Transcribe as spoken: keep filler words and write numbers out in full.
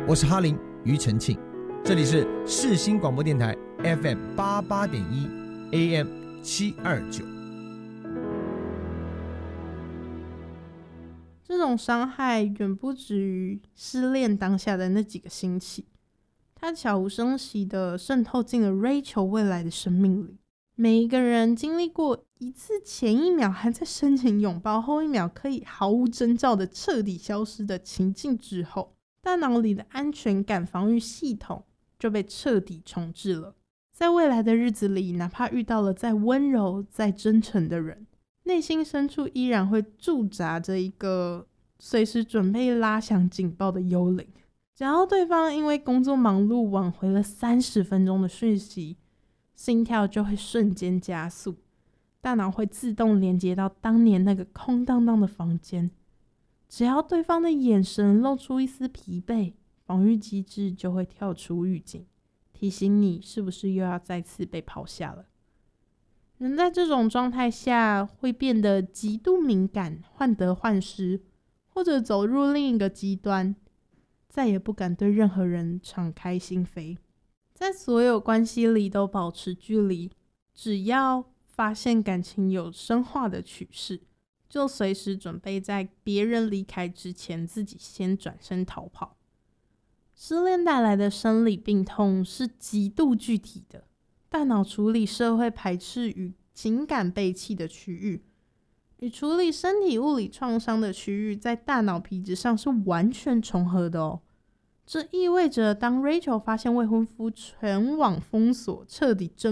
我是哈林庾澄庆，这里是世新广播电台 F M 八八点一 A M 七二九。 这种伤害远不止于失恋当下的那几个星期，它悄无声息地渗透进了 Rachel 未来的生命里。每一个人经历过一次前一秒还在深情拥抱，后一秒可以毫无征兆的彻底消失的情境之后，大脑里的安全感防御系统就被彻底重置了。在未来的日子里，哪怕遇到了再温柔再真诚的人，内心深处依然会驻扎着一个随时准备拉响警报的幽灵。只要对方因为工作忙碌挽回了三十分钟的讯息，心跳就会瞬间加速，大脑会自动连接到当年那个空荡荡的房间。只要对方的眼神露出一丝疲惫，防御机制就会跳出预警，提醒你是不是又要再次被抛下了。人在这种状态下会变得极度敏感，患得患失，或者走入另一个极端，再也不敢对任何人敞开心扉，在所有关系里都保持距离。只要发现感情有深化的趋势，就随时准备在别人离开之前自己先转身逃跑。失恋带来的生理病痛是极度具体的，大脑处理社会排斥与情感背弃的区域，与处理身体物理创伤的区域在大脑皮质上是完全重合的哦。这意味着当 Rachel 发现未婚夫全网封锁，彻底征